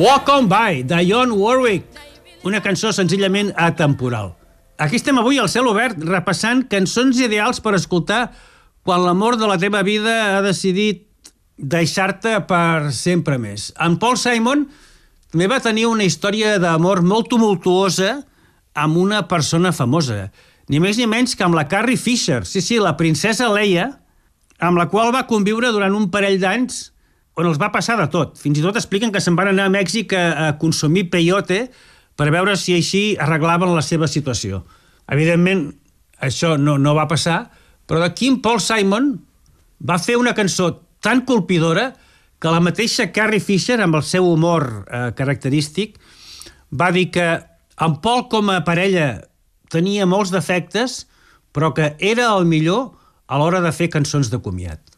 Walk On By, de Dionne Warwick, una cançó senzillament atemporal. Aquí estem avui al cel obert repassant cançons ideals per escoltar quan l'amor de la teva vida ha decidit deixar-te per sempre més. En Paul Simon també va tenir una història d'amor molt tumultuosa amb una persona famosa, ni més ni menys que amb la Carrie Fisher, sí, la princesa Leia, amb la qual va conviure durant un parell d'anys on els va passar de tot. Fins i tot expliquen que se'n van anar a Mèxic a consumir peyote per veure si així arreglaven la seva situació. Evidentment, això no va passar, però d'aquí en Paul Simon va fer una cançó tan colpidora que la mateixa Carrie Fisher, amb el seu humor característic, va dir que en Paul com a parella tenia molts defectes, però que era el millor a l'hora de fer cançons de comiat.